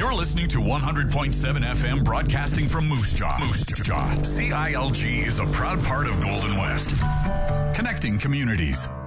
You're listening to 100.7 FM broadcasting from Moose Jaw. Moose Jaw. CILG is a proud part of Golden West. Connecting communities.